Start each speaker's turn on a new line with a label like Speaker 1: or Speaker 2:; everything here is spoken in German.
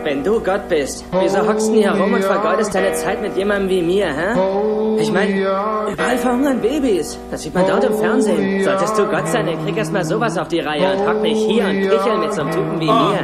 Speaker 1: Wenn du Gott bist, wieso hockst du hier rum und vergeudest deine Zeit mit jemandem wie mir, hä? Ich meine, überall verhungern Babys. Das sieht man dort im Fernsehen. Solltest du Gott sein, dann krieg erst mal sowas auf die Reihe und hock nicht hier und kichel mit so einem Typen wie mir.